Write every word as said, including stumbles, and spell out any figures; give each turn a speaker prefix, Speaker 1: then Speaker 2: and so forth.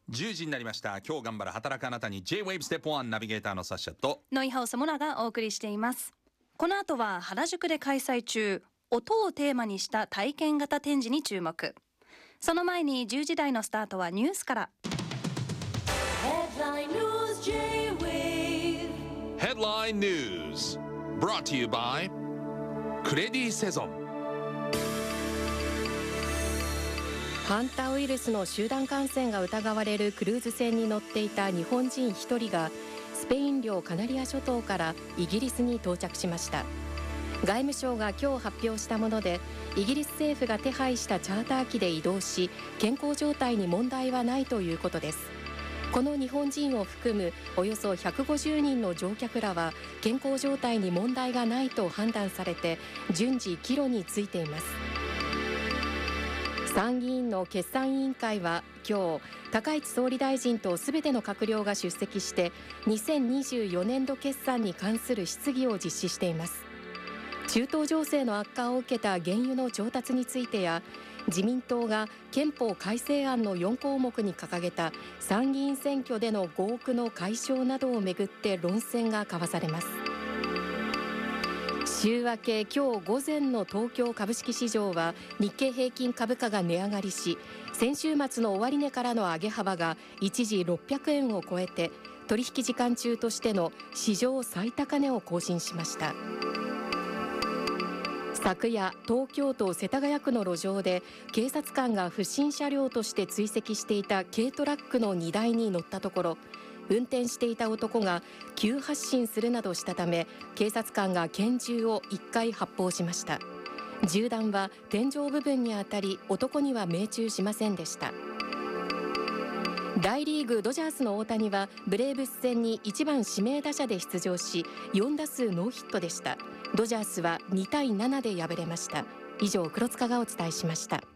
Speaker 1: じゅうじになりました。今日頑張る働くあなたに J-ウェーブ ステップワンナビゲーターのサッシャと
Speaker 2: ノイハウスモナがお送りしています。この後は原宿で開催中、音をテーマにした体験型展示に注目。その前にじゅうじ台のスタートはニュースから。
Speaker 3: Headline News J-ウェーブ
Speaker 1: Headline News Brought to you by クレディセゾン。
Speaker 4: ハンタウイルスの集団感染が疑われるクルーズ船に乗っていた日本人ひとりがスペイン領カナリア諸島からイギリスに到着しました。外務省が今日発表したもので、イギリス政府が手配したチャーター機で移動し、健康状態に問題はないということです。この日本人を含むおよそひゃくごじゅうにんの乗客らは健康状態に問題がないと判断されて順次帰路についています。参議院の決算委員会は今日、高市総理大臣とすべての閣僚が出席してにせんにじゅうよねんど決算に関する質疑を実施しています。中東情勢の悪化を受けた原油の調達についてや、自民党が憲法改正案のよんこうもくに掲げた参議院選挙での合区の解消などをめぐって論戦が交わされます。週明け今日午前の東京株式市場は日経平均株価が値上がりし、先週末の終値からの上げ幅が一時ろっぴゃくえんを超えて取引時間中としての史上最高値を更新しました。昨夜、東京都世田谷区の路上で警察官が不審車両として追跡していた軽トラックの荷台に乗ったところ、運転していた男が急発進するなどしたため、警察官が拳銃をいっかい発砲しました。銃弾は天井部分に当たり、男には命中しませんでした。大リーグドジャースの大谷はブレーブス戦にいちばん指名打者で出場し、よんだすうノーヒットでした。ドジャースはにたいななで敗れました。以上、黒塚がお伝えしました。